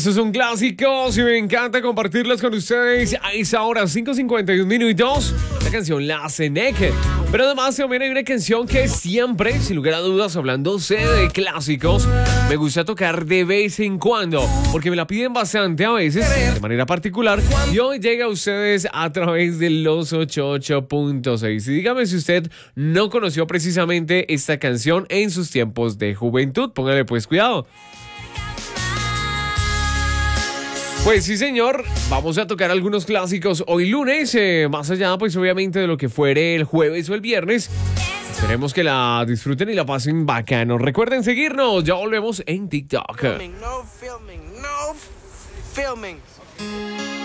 Estos son clásicos y me encanta compartirlos con ustedes a esa hora, 5:51 minutos. La canción La Ceneque. Pero además también hay una canción que siempre, sin lugar a dudas, hablándose de clásicos, me gusta tocar de vez en cuando, porque me la piden bastante a veces, de manera particular, y hoy llega a ustedes a través de los 88.6. Y dígame si usted no conoció precisamente esta canción en sus tiempos de juventud. Póngale pues cuidado. Pues sí, señor, vamos a tocar algunos clásicos hoy lunes, más allá pues obviamente de lo que fuere el jueves o el viernes. Esperemos que la disfruten y la pasen bacano. Recuerden seguirnos, ya volvemos en TikTok. No filming.